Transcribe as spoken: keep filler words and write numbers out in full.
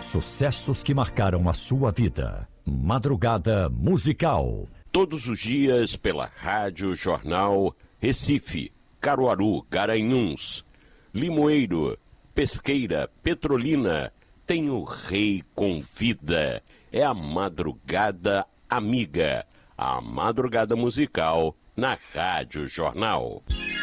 Sucessos que marcaram a sua vida. Madrugada Musical. Todos os dias pela Rádio Jornal Recife, Caruaru, Garanhuns, Limoeiro, Pesqueira, Petrolina. Tem o Rei Convida. É a Madrugada Amiga. A Madrugada Musical na Rádio Jornal.